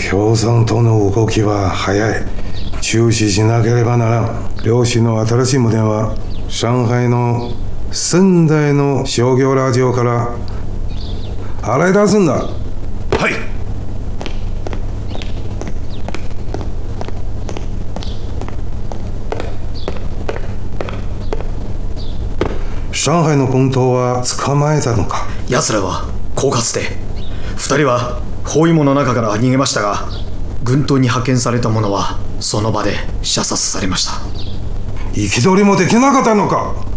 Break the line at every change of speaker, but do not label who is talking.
共産党の動きは早い。注視しなければならん。両氏の新しい無電は上海の仙台の商業ラジオから洗い出すんだ。はい。上海の軍刀は捕まえたのか。
奴らは狡猾で、2人は包囲網の中から逃げましたが、軍刀に派遣された者はその場で射殺されました。
憤りもできなかったのか。